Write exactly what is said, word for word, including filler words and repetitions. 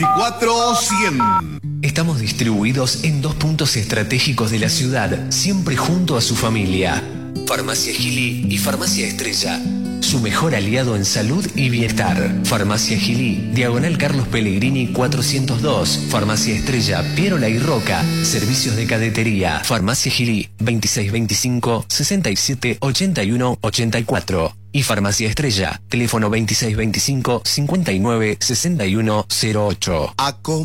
veinticuatro cien. Estamos distribuidos en dos puntos estratégicos de la ciudad, siempre junto a su familia. Farmacia Gili y Farmacia Estrella. Su mejor aliado en salud y bienestar. Farmacia Gili, Diagonal Carlos Pellegrini cuatrocientos dos. Farmacia Estrella, Pierola y Roca. Servicios de cadetería. Farmacia Gili, veintiséis veinticinco, sesenta y siete, ochenta y uno, ochenta y cuatro. Y Farmacia Estrella, teléfono veintiséis veinticinco, cincuenta y nueve, sesenta y uno, cero ocho.